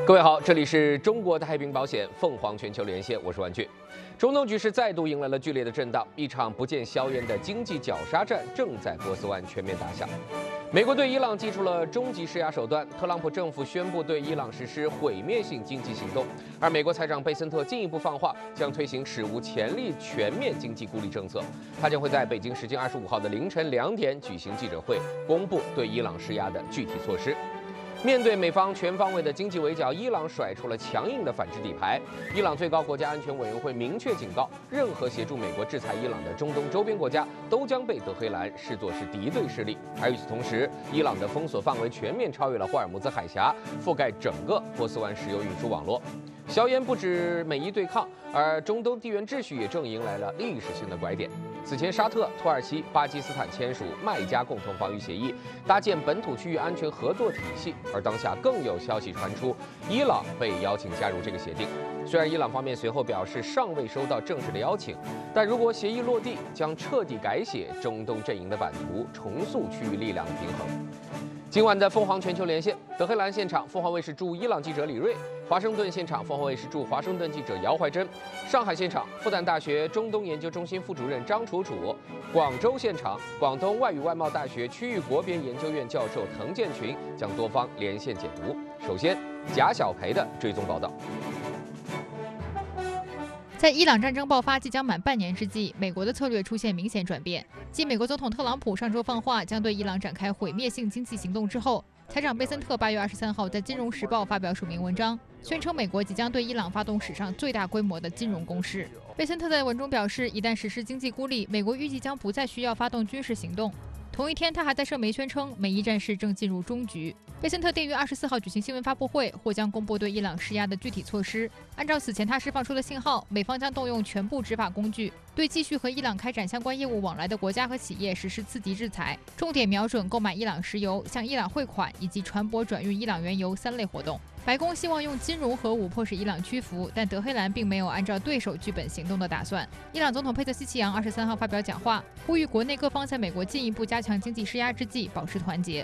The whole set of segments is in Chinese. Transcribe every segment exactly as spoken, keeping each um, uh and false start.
各位好，这里是中国太平保险凤凰全球连线，我是万俊。中东局势再度迎来了剧烈的震荡，一场不见硝烟的经济绞杀战正在波斯湾全面打响。美国对伊朗祭出了终极施压手段，特朗普政府宣布对伊朗实施毁灭性经济行动，而美国财长贝森特进一步放话，将推行史无前例全面经济孤立政策。他将会在北京时间二十五号的凌晨两点举行记者会，公布对伊朗施压的具体措施。面对美方全方位的经济围剿，伊朗甩出了强硬的反制底牌。伊朗最高国家安全委员会明确警告，任何协助美国制裁伊朗的中东周边国家都将被德黑兰视作是敌对势力。而与此同时，伊朗的封锁范围全面超越了霍尔木兹海峡，覆盖整个波斯湾石油运输网络。硝烟不止美伊对抗，而中东地缘秩序也正迎来了历史性的拐点。此前，沙特、土耳其、巴基斯坦签署麦加共同防御协议，搭建本土区域安全合作体系。而当下更有消息传出，伊朗被邀请加入这个协定。虽然伊朗方面随后表示尚未收到正式的邀请，但如果协议落地，将彻底改写中东阵营的版图，重塑区域力量的平衡。今晚的凤凰全球连线，德黑兰现场，凤凰卫视驻伊朗记者李锐；华盛顿现场，凤凰卫视驻华盛顿记者姚怀珍；上海现场，复旦大学中东研究中心副主任张楚楚；广州现场，广东外语外贸大学区域国别研究院教授滕建群将多方连线解读。首先，贾小培的追踪报道。 在伊朗战争爆发即将满半年之际，美国的策略出现明显转变。继美国总统特朗普上周放话将对伊朗展开毁灭性经济行动之后，财长贝森特八月二十三号在《金融时报》发表署名文章，宣称美国即将对伊朗发动史上最大规模的金融攻势。贝森特在文中表示，一旦实施经济孤立，美国预计将不再需要发动军事行动。同一天，他还在社媒宣称，美伊战事正进入终局。贝森特定于二十四号举行新闻发布会，或将公布对伊朗施压的具体措施。按照此前他释放出的信号，美方将动用全部执法工具，对继续和伊朗开展相关业务往来的国家和企业实施刺激制裁，重点瞄准购买伊朗石油、向伊朗汇款以及船舶转运伊朗原油三类活动。白宫希望用金融核武迫使伊朗屈服，但德黑兰并没有按照对手剧本行动的打算。伊朗总统佩泽希奇扬二十三号发表讲话，呼吁国内各方在美国进一步加强经济施压之际保持团结。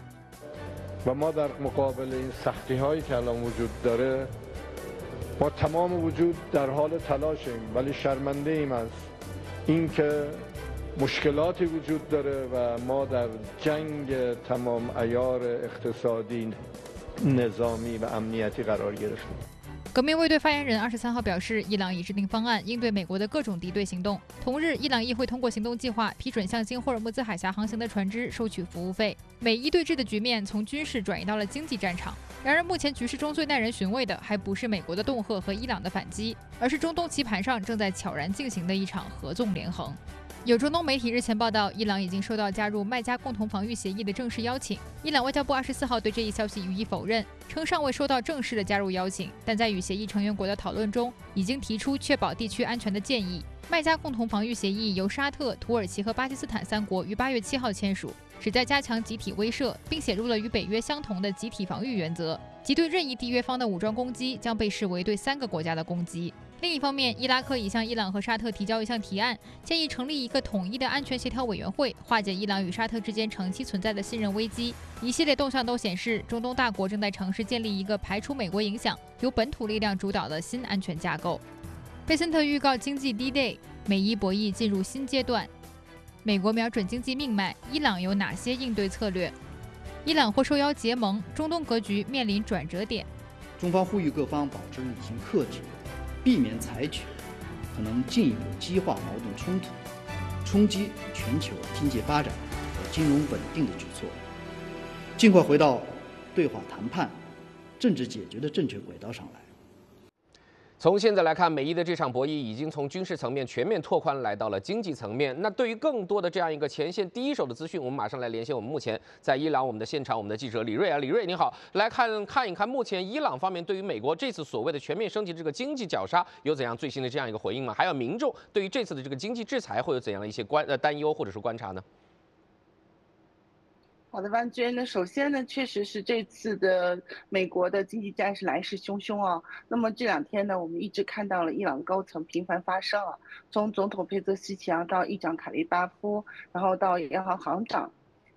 و ما در مقابل این سختی‌هایی که الان وجود داره با تمام وجود در حال تلاشیم ولی شرمنده ایم از اینکه مشکلاتی وجود داره و ما در جنگ تمام عیار اقتصادی نظامی و امنیتی قرار گرفتیم。 革命卫队发言人二十三号表示，伊朗已制定方案应对美国的各种敌对行动。同日，伊朗议会通过行动计划，批准向经霍尔木兹海峡航行的船只收取服务费。美伊对峙的局面从军事转移到了经济战场。然而，目前局势中最耐人寻味的，还不是美国的恫吓和伊朗的反击，而是中东棋盘上正在悄然进行的一场合纵连横。有中东媒体日前报道，伊朗已经收到加入麦加共同防御协议的正式邀请。伊朗外交部二十四号对这一消息予以否认，称尚未收到正式的加入邀请，但在与协议成员国的讨论中，已经提出确保地区安全的建议。麦加共同防御协议由沙特、土耳其和巴基斯坦三国于八月七号签署，旨在加强集体威慑，并写入了与北约相同的集体防御原则，即对任意缔约方的武装攻击将被视为对三个国家的攻击。另一方面，伊拉克已向伊朗和沙特提交一项提案，建议成立一个统一的安全协调委员会，化解伊朗与沙特之间长期存在的信任危机。一系列动向都显示，中东大国正在尝试建立一个排除美国影响、由本土力量主导的新安全架构。贝森特预告经济 D-Day， 美伊博弈进入新阶段。美国瞄准经济命脉，伊朗有哪些应对策略？伊朗或受邀结盟，中东格局面临转折点。 中方呼吁各方保持理性克制，避免采取可能进一步激化矛盾冲突、冲击全球经济发展和金融稳定的举措，尽快回到对话谈判、政治解决的正确轨道上来。 从现在来看，美伊的这场博弈已经从军事层面全面拓宽来到了经济层面。那对于更多的这样一个前线第一手的资讯，我们马上来连线我们目前在伊朗我们的现场我们的记者李锐啊，李锐你好，来看看一看目前伊朗方面对于美国这次所谓的全面升级这个经济绞杀有怎样最新的这样一个回应吗？还有民众对于这次的这个经济制裁会有怎样的一些关呃担忧或者是观察呢？ 好的，万娟。那首先呢，确实是这次的美国的经济战是来势汹汹啊。那么这两天呢，我们一直看到了伊朗高层频繁发声啊，从总统佩泽希奇扬到议长卡利巴夫，然后到央行行长，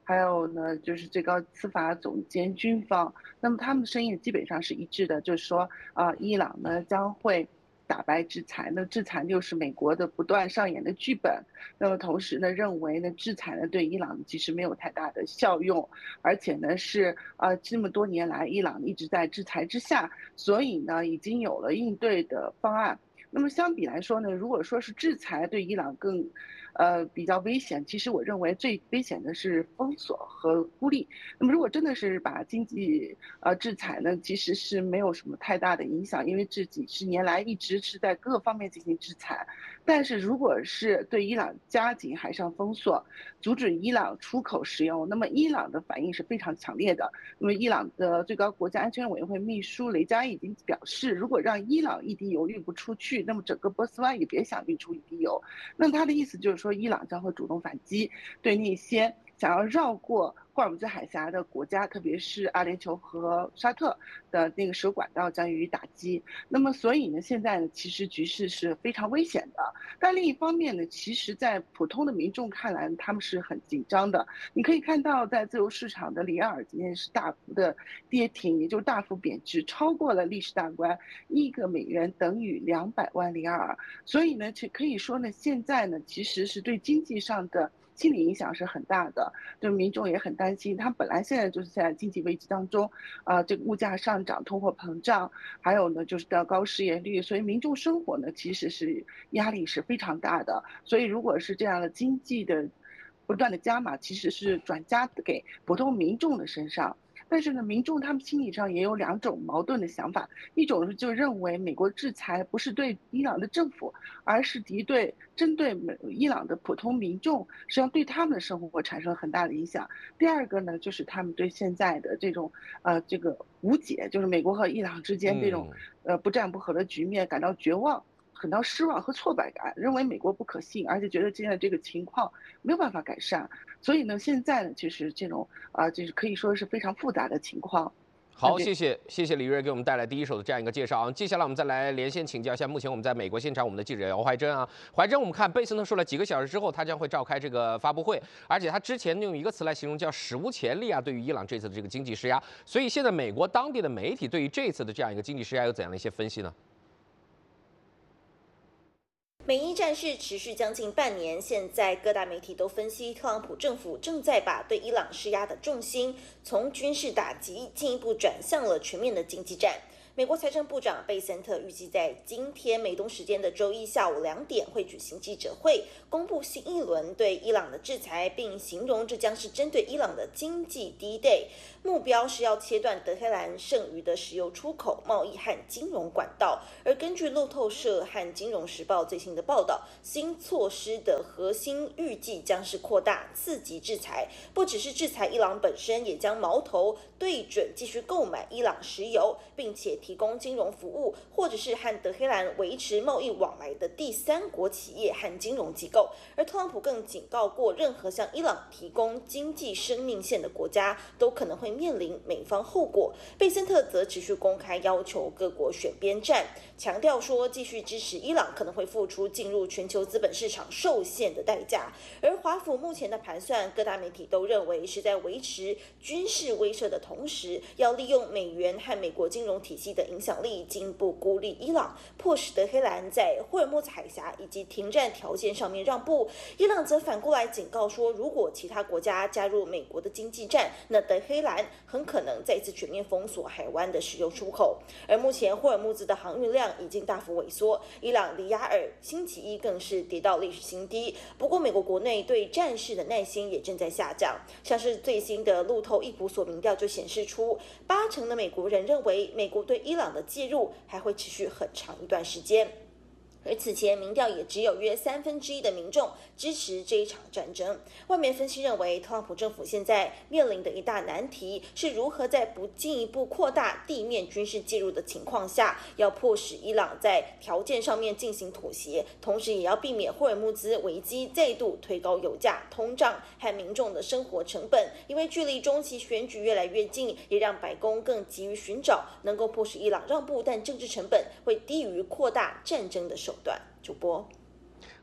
还有呢就是最高司法总监军方，那么他们的声音基本上是一致的，就是说啊、呃，伊朗呢将会打败制裁，那制裁就是美国的不断上演的剧本。那么同时呢，认为呢制裁呢对伊朗其实没有太大的效用，而且呢是呃这么多年来伊朗一直在制裁之下，所以呢已经有了应对的方案。那么相比来说呢，如果说是制裁对伊朗更，呃比较危险，其实我认为最危险的是封锁和孤立。那么如果真的是把经济呃制裁呢，其实是没有什么太大的影响，因为这几十年来一直是在各方面进行制裁。但是如果是对伊朗加紧海上封锁，阻止伊朗出口石油，那么伊朗的反应是非常强烈的。那么伊朗的最高国家安全委员会秘书雷加伊已经表示，如果让伊朗一滴油运不出去，那么整个波斯湾也别想运出一滴油。那他的意思就是说，伊朗将会主动反击，对那些想要绕过霍尔木兹海峡的国家，特别是阿联酋和沙特的那个石油管道将予以打击。那么，所以呢，现在呢，其实局势是非常危险的。但另一方面呢，其实，在普通的民众看来，他们是很紧张的。你可以看到，在自由市场的里亚尔今天是大幅的跌停，也就是大幅贬值，超过了历史大关，一个美元等于两百万里尔。所以呢，可以说呢，现在呢，其实是对经济上的心理影响是很大的，对民众也很担心。他本来现在就是在经济危机当中，啊、呃，这个物价上涨、通货膨胀，还有呢就是的高失业率，所以民众生活呢其实是压力是非常大的。所以如果是这样的经济的不断的加码，其实是转嫁给普通民众的身上。但是呢，民众他们心理上也有两种矛盾的想法，一种就认为美国制裁不是对伊朗的政府，而是敌对针对伊朗的普通民众，实际上对他们的生活产生很大的影响。第二个呢，就是他们对现在的这种呃这个无解，就是美国和伊朗之间这种呃不战不和的局面感到绝望。感到失望和挫败感，认为美国不可信，而且觉得现在这个情况没有办法改善，所以呢，现在呢，就是这种啊、呃，就是可以说是非常复杂的情况。 好，谢谢谢谢李瑞给我们带来第一手的这样一个介绍啊。接下来我们再来连线请教一下，目前我们在美国现场我们的记者姚怀珍啊，怀珍，我们看贝森特说了几个小时之后，他将会召开这个发布会，而且他之前用一个词来形容叫史无前例啊，对于伊朗这次的这个经济施压。所以现在美国当地的媒体对于这次的这样一个经济施压有怎样的一些分析呢？ 美伊战事持续将近半年，现在各大媒体都分析，特朗普政府正在把对伊朗施压的重心从军事打击进一步转向了全面的经济战。美国财政部长贝森特预计在今天美东时间的周一下午两点会举行记者会，公布新一轮对伊朗的制裁，并形容这将是针对伊朗的经济第一 day， 目标是要切断德黑兰剩余的石油出口、贸易和金融管道。而根据路透社和金融时报最新的报道，新措施的核心预计将是扩大刺激制裁，不只是制裁伊朗本身，也将矛头对准继续购买伊朗石油，并且提供金融服务，或者是和德黑兰维持贸易往来的第三国企业和金融机构。而特朗普更警告过，任何向伊朗提供经济生命线的国家都可能会面临美方后果。贝森特则持续公开要求各国选边站，强调说继续支持伊朗可能会付出进入全球资本市场受限的代价。而华府目前的盘算，各大媒体都认为是在维持军事威慑的同时，要利用美元和美国金融体系的影响力，进一步孤立伊朗，迫使德黑兰在霍尔木兹海峡以及停战条件上面让步。伊朗则反过来警告说，如果其他国家加入美国的经济战，那德黑兰很可能再次全面封锁海湾的石油出口。而目前霍尔木兹的航运量已经大幅萎缩，伊朗里亚尔星期一更是跌到历史新低。不过美国国内对战事的耐心也正在下降，像是最新的路透易普所民调就显示出，八成的美国人认为美国对伊朗的介入还会持续很长一段时间。而此前民调也只有约三分之一的民众支持这一场战争。外媒分析认为，特朗普政府现在面临的一大难题是如何在不进一步扩大地面军事介入的情况下，要迫使伊朗在条件上面进行妥协，同时也要避免霍尔木兹危机再度推高油价、通胀和民众的生活成本。因为距离中期选举越来越近，也让白宫更急于寻找能够迫使伊朗让步，但政治成本会低于扩大战争的手段。主播。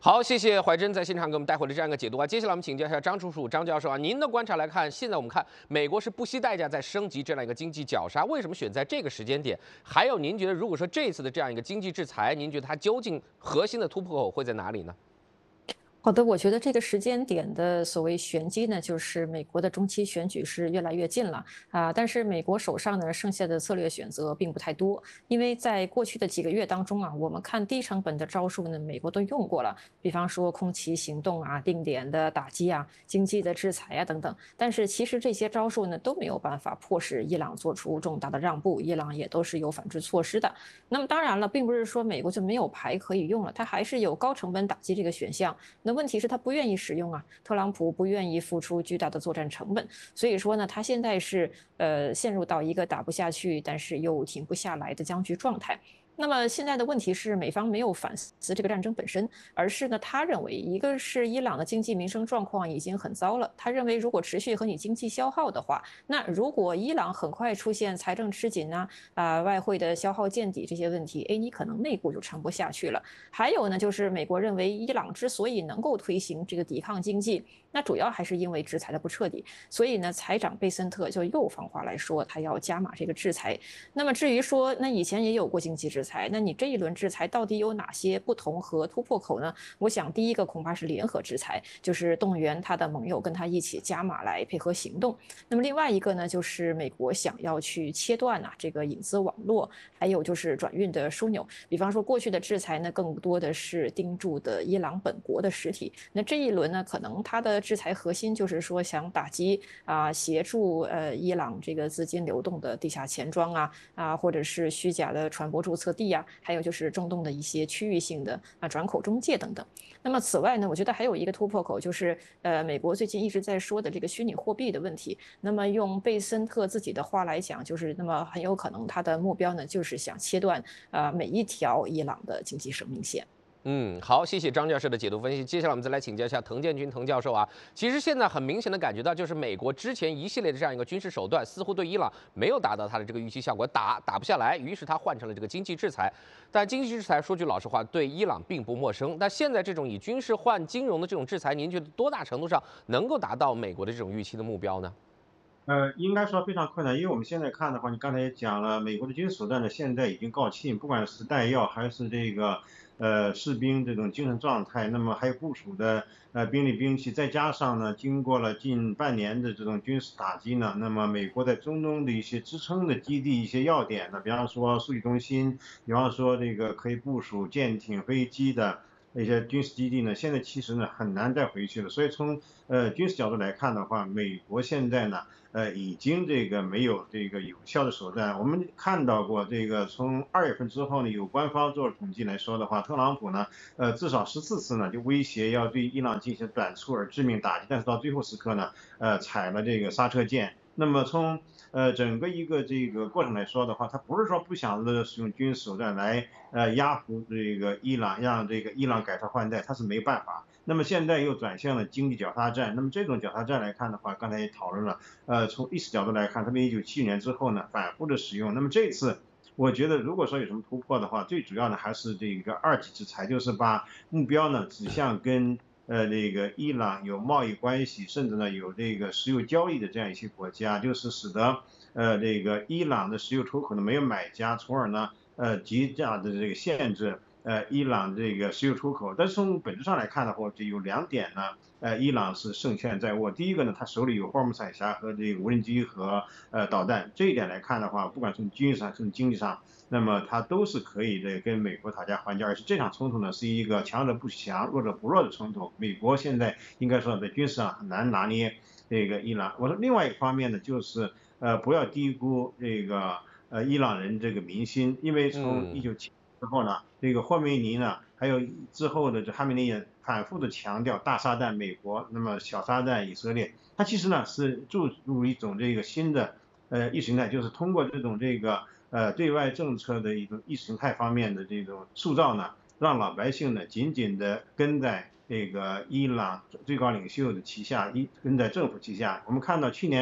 好，谢谢怀珍在现场给我们带回的这样一个解读啊。接下来我们请教一下张叔叔、张教授啊，您的观察来看，现在我们看美国是不惜代价在升级这样一个经济绞杀，为什么选在这个时间点？还有，您觉得如果说这次的这样一个经济制裁，您觉得它究竟核心的突破口会在哪里呢？ 好的，我觉得这个时间点的所谓玄机呢，就是美国的中期选举是越来越近了啊，但是美国手上呢剩下的策略选择并不太多，因为在过去的几个月当中啊，我们看低成本的招数呢，美国都用过了，比方说空袭行动啊、定点的打击啊、经济的制裁啊等等，但是其实这些招数呢都没有办法迫使伊朗做出重大的让步，伊朗也都是有反制措施的。那么当然了，并不是说美国就没有牌可以用了，它还是有高成本打击这个选项。那问题是他不愿意使用啊，特朗普不愿意付出巨大的作战成本，所以说呢，他现在是呃陷入到一个打不下去，但是又停不下来的僵局状态。那么现在的问题是，美方没有反思这个战争本身，而是呢，他认为一个是伊朗的经济民生状况已经很糟了，他认为如果持续和你经济消耗的话，那如果伊朗很快出现财政吃紧啊、啊、外汇的消耗见底这些问题，哎，你可能内部就撑不下去了。还有呢，就是美国认为伊朗之所以能够推行这个抵抗经济，那主要还是因为制裁的不彻底，所以呢，财长贝森特就又放话来说，他要加码这个制裁。那么至于说，那以前也有过经济制裁，那你这一轮制裁到底有哪些不同和突破口呢？我想第一个恐怕是联合制裁，就是动员他的盟友跟他一起加码来配合行动。那么另外一个呢，就是美国想要去切断啊这个引资网络，还有就是转运的枢纽。比方说过去的制裁呢，更多的是盯住的伊朗本国的实体。那这一轮呢，可能它的制裁核心就是说想打击啊，协助呃伊朗这个资金流动的地下钱庄啊啊，或者是虚假的船舶注册地啊，还有就是中东的一些区域性的啊转口中介等等。那么此外呢，我觉得还有一个突破口就是呃美国最近一直在说的这个虚拟货币的问题。那么用贝森特自己的话来讲，就是那么很有可能他的目标呢就是想切断啊每一条伊朗的经济生命线。 嗯，好，谢谢张教授的解读分析。接下来我们再来请教一下滕建军滕教授啊。其实现在很明显的感觉到，就是美国之前一系列的这样一个军事手段，似乎对伊朗没有达到它的这个预期效果，打打不下来，于是他换成了这个经济制裁。但经济制裁说句老实话，对伊朗并不陌生。但现在这种以军事换金融的这种制裁，您觉得多大程度上能够达到美国的这种预期的目标呢？ 呃，应该说非常困难，因为我们现在看的话，你刚才也讲了，美国的军事手段呢现在已经告罄，不管是弹药还是这个呃士兵这种精神状态，那么还有部署的呃兵力兵器，再加上呢，经过了近半年的这种军事打击呢，那么美国在中东的一些支撑的基地、一些要点呢，比方说数据中心，比方说这个可以部署舰艇、飞机的一些军事基地呢，现在其实呢很难再回去了。所以从呃军事角度来看的话，美国现在呢。呃，已经这个没有这个有效的手段。我们看到过这个，从二月份之后呢，有官方做了统计来说的话，特朗普呢，呃，至少十四次呢就威胁要对伊朗进行短促而致命打击，但是到最后时刻呢，呃，踩了这个刹车键。那么从呃整个一个这个过程来说的话，他不是说不想着使用军事手段来呃压服这个伊朗，让这个伊朗改朝换代，他是没办法。那么现在又转向了经济绞杀战，那么这种绞杀战来看的话，刚才也讨论了，呃，从历史角度来看，特别一九七九年之后呢，反复的使用。那么这次，我觉得如果说有什么突破的话，最主要的还是这个二级制裁，就是把目标呢指向跟呃这个伊朗有贸易关系，甚至呢有这个石油交易的这样一些国家，就是使得呃这个伊朗的石油出口呢没有买家，从而呢呃极大的这个限制。呃，伊朗这个石油出口，但是从本质上来看的话，这有两点呢。呃，伊朗是胜券在握。第一个呢，他手里有霍尔木兹海峡和这个无人机和呃导弹，这一点来看的话，不管从军事上，从经济上，那么它都是可以的跟美国讨价还价。而且这场冲突呢，是一个强者不强、弱者不弱的冲突。美国现在应该说在军事上很难拿捏这个伊朗。我说另外一个方面呢，就是呃不要低估这个呃伊朗人这个民心，因为从一九七。之后呢，这个霍梅尼呢，还有之后的这哈梅内也反复的强调大撒旦美国，那么小撒旦以色列，它其实呢是注入一种这个新的呃意识形态，就是通过这种这个呃对外政策的一种意识形态方面的这种塑造呢，让老百姓呢紧紧的跟在这个伊朗最高领袖的旗下，一跟在政府旗下。我们看到去年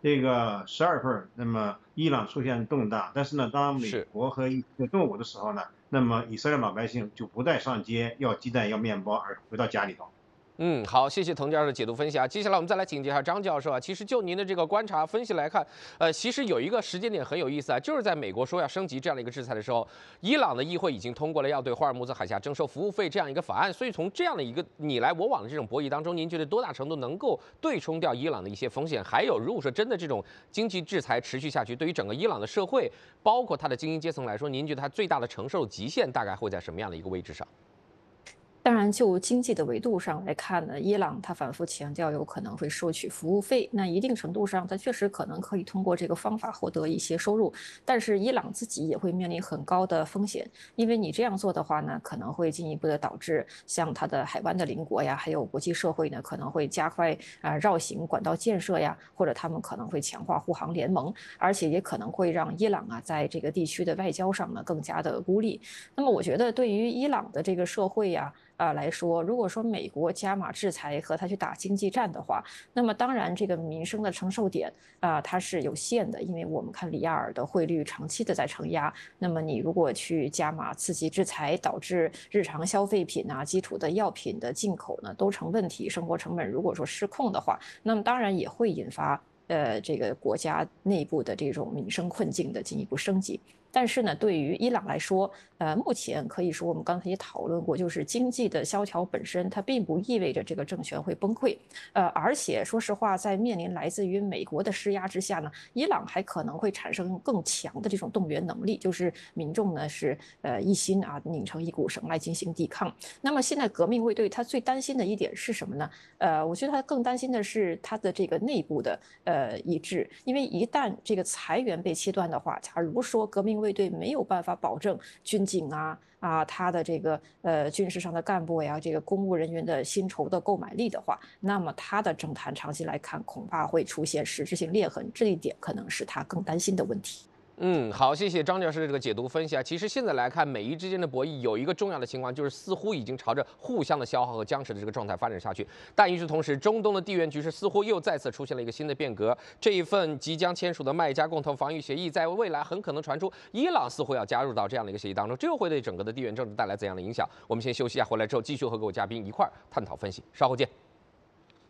这个十二份，那么伊朗出现动荡，但是呢，当美国和以色列动武的时候呢，那么以色列老百姓就不再上街要鸡蛋要面包，而回到家里头。 嗯，好，谢谢滕教授的解读分析啊。接下来我们再来请教一下张教授啊。其实就您的这个观察分析来看，呃，其实有一个时间点很有意思啊，就是在美国说要升级这样的一个制裁的时候，伊朗的议会已经通过了要对霍尔木兹海峡征收服务费这样一个法案。所以从这样的一个你来我往的这种博弈当中，您觉得多大程度能够对冲掉伊朗的一些风险？还有，如果说真的这种经济制裁持续下去，对于整个伊朗的社会，包括它的精英阶层来说，您觉得它最大的承受极限大概会在什么样的一个位置上？ 当然，就经济的维度上来看呢，伊朗它反复强调有可能会收取服务费，那一定程度上，它确实可能可以通过这个方法获得一些收入，但是伊朗自己也会面临很高的风险，因为你这样做的话呢，可能会进一步的导致像它的海湾的邻国呀，还有国际社会呢，可能会加快啊、呃、绕行管道建设呀，或者他们可能会强化护航联盟，而且也可能会让伊朗啊在这个地区的外交上呢更加的孤立。那么我觉得对于伊朗的这个社会呀，啊、呃、来说，如果说美国加码制裁和他去打经济战的话，那么当然这个民生的承受点啊、呃、它是有限的，因为我们看里亚尔的汇率长期的在承压，那么你如果去加码刺激制裁，导致日常消费品啊、基础的药品的进口呢都成问题，生活成本如果说失控的话，那么当然也会引发呃这个国家内部的这种民生困境的进一步升级。但是呢，对于伊朗来说，呃，目前可以说我们刚才也讨论过，就是经济的萧条本身，它并不意味着这个政权会崩溃，呃，而且说实话，在面临来自于美国的施压之下呢，伊朗还可能会产生更强的这种动员能力，就是民众呢是呃一心啊拧成一股绳来进行抵抗。那么现在革命卫队他最担心的一点是什么呢？呃，我觉得他更担心的是他的这个内部的呃一致，因为一旦这个财源被切断的话，假如说革命卫队没有办法保证军警啊啊他的这个呃军事上的干部呀，这个公务人员的薪酬的购买力的话，那么他的政坛长期来看恐怕会出现实质性裂痕，这一点可能是他更担心的问题。 嗯，好，谢谢张教授的这个解读分析啊。其实现在来看，美伊之间的博弈有一个重要的情况，就是似乎已经朝着互相的消耗和僵持的这个状态发展下去。但与此同时，中东的地缘局势似乎又再次出现了一个新的变革。这一份即将签署的麦加共同防御协议，在未来很可能传出伊朗似乎要加入到这样的一个协议当中，这又会对整个的地缘政治带来怎样的影响？我们先休息一下，回来之后继续和各位嘉宾一块儿探讨分析，稍后见。